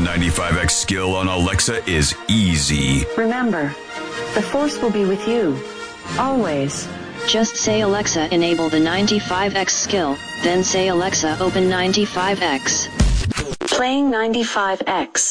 95X skill on Alexa is easy. Remember, the Force will be with you. Always. Just say Alexa enable the 95X skill, then say Alexa open 95X. Playing 95X.